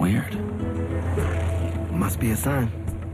weird. Must be a sign.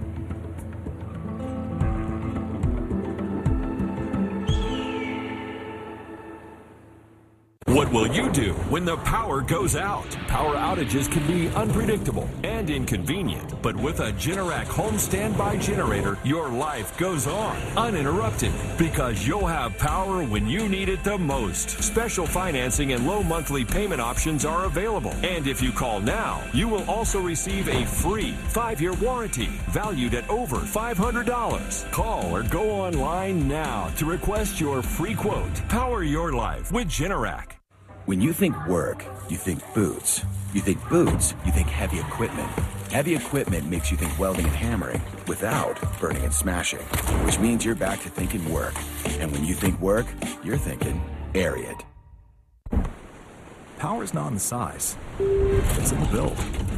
What will you do when the power goes out? Power outages can be unpredictable and inconvenient, but with a Generac home standby generator, your life goes on uninterrupted because you'll have power when you need it the most. Special financing and low monthly payment options are available. And if you call now, you will also receive a free 5-year warranty valued at over $500. Call or go online now to request your free quote. Power your life with Generac. When you think work, you think boots. You think boots, you think heavy equipment. Heavy equipment makes you think welding and hammering without burning and smashing, which means you're back to thinking work. And when you think work, you're thinking Ariat. Power's not in the size. It's in the build.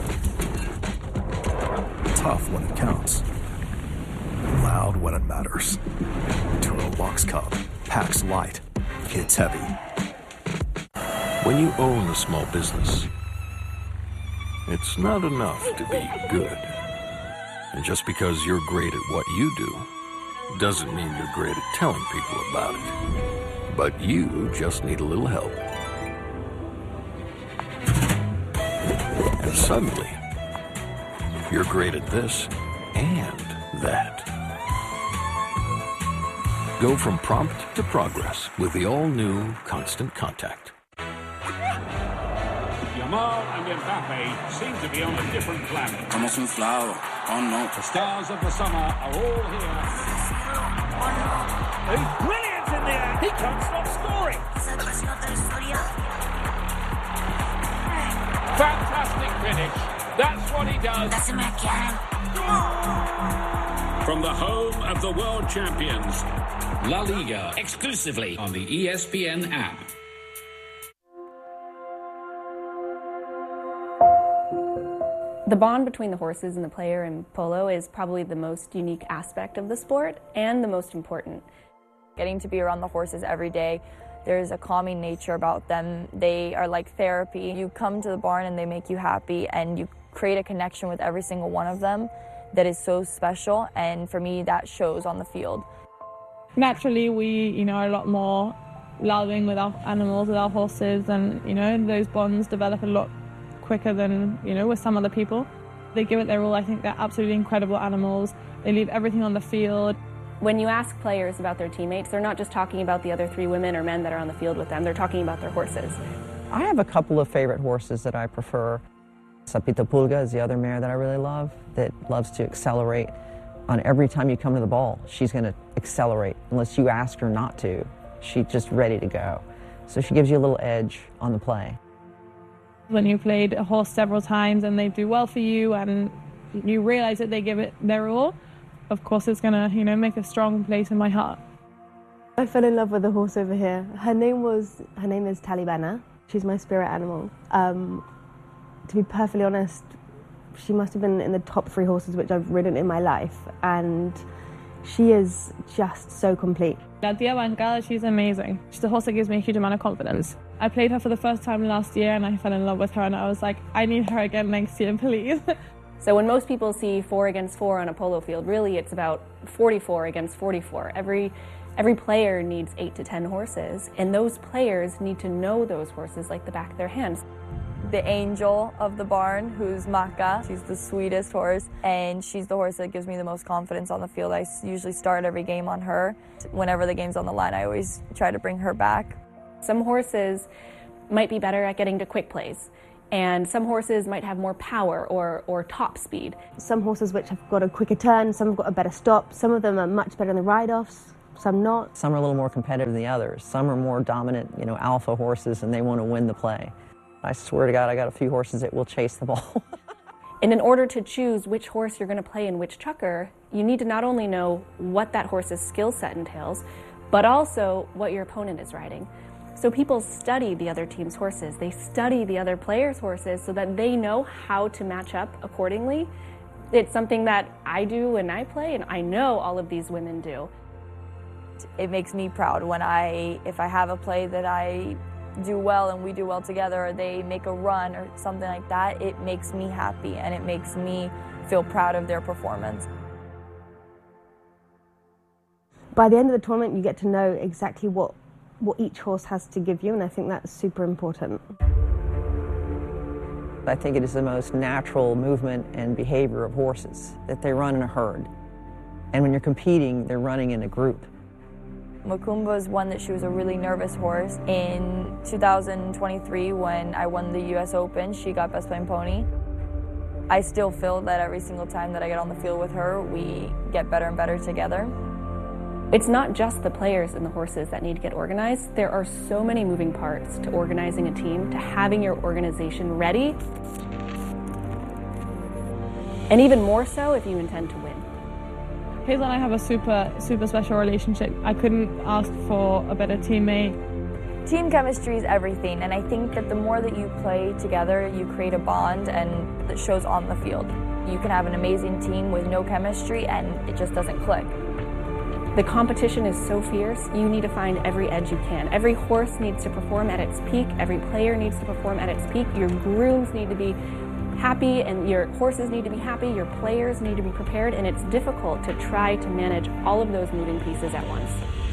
Tough when it counts. Loud when it matters. Turo Box Cub. Packs light. Hits heavy. When you own a small business, it's not enough to be good. And just because you're great at what you do, doesn't mean you're great at telling people about it. But you just need a little help. And suddenly, you're great at this and that. Go from prompt to progress with the all-new Constant Contact. Yamal and Mbappe seem to be on a different planet. Estamos inflados. Oh no. The stars of the summer are all here. He's brilliant in the air. He can't stop scoring. Fantastic finish. That's what he does. From the home of the world champions, La Liga, exclusively on the ESPN app. The bond between the horses and the player in polo is probably the most unique aspect of the sport and the most important. Getting to be around the horses every day, there's a calming nature about them. They are like therapy. You come to the barn and they make you happy, and you create a connection with every single one of them that is so special, and for me that shows on the field. Naturally we are a lot more loving with our animals, with our horses, and those bonds develop a lot quicker than with some other people. They give it their all. I think they're absolutely incredible animals. They leave everything on the field. When you ask players about their teammates, they're not just talking about the other 3 women or men that are on the field with them, they're talking about their horses. I have a couple of favorite horses that I prefer. Sapito Pulga is the other mare that I really love, that loves to accelerate. On every time you come to the ball, she's going to accelerate. Unless you ask her not to, she's just ready to go. So she gives you a little edge on the play. When you played a horse several times and they do well for you and you realize that they give it their all, of course it's going to, make a strong place in my heart. I fell in love with the horse over here. Her name is Talibana. She's my spirit animal. To be perfectly honest, she must have been in the top 3 horses which I've ridden in my life, and she is just so complete. La Tia Bancada, she's amazing. She's a horse that gives me a huge amount of confidence. I played her for the first time last year and I fell in love with her, and I was like, I need her again next year, please. So when most people see 4 against 4 on a polo field, really it's about 44 against 44. Every player needs 8 to 10 horses, and those players need to know those horses like the back of their hands. The angel of the barn, who's Maka. She's the sweetest horse, and she's the horse that gives me the most confidence on the field. I usually start every game on her. Whenever the game's on the line, I always try to bring her back. Some horses might be better at getting to quick plays, and some horses might have more power or top speed. Some horses which have got a quicker turn, some have got a better stop, some of them are much better in the ride-offs, some not. Some are a little more competitive than the others. Some are more dominant, alpha horses, and they want to win the play. I swear to God, I got a few horses that will chase the ball. And in order to choose which horse you're going to play in which chukker, you need to not only know what that horse's skill set entails, but also what your opponent is riding. So people study the other team's horses. They study the other players' horses so that they know how to match up accordingly. It's something that I do when I play, and I know all of these women do. It makes me proud when if I have a play that I do well and we do well together, or they make a run or something like that, it makes me happy and it makes me feel proud of their performance. By the end of the tournament, you get to know exactly what each horse has to give you, and I think that's super important. I think it is the most natural movement and behavior of horses, that they run in a herd. And when you're competing, they're running in a group. Makumba is one that she was a really nervous horse. In 2023, when I won the US Open, she got Best Playing Pony. I still feel that every single time that I get on the field with her, we get better and better together. It's not just the players and the horses that need to get organized. There are so many moving parts to organizing a team, to having your organization ready, and even more so if you intend to win. Hazel and I have a super special relationship. I couldn't ask for a better teammate. Team chemistry is everything, and I think that the more that you play together, you create a bond, and it shows on the field. You can have an amazing team with no chemistry and it just doesn't click. The competition is so fierce, you need to find every edge you can. Every horse needs to perform at its peak, every player needs to perform at its peak, your grooms need to be happy and your horses need to be happy, your players need to be prepared, and it's difficult to try to manage all of those moving pieces at once.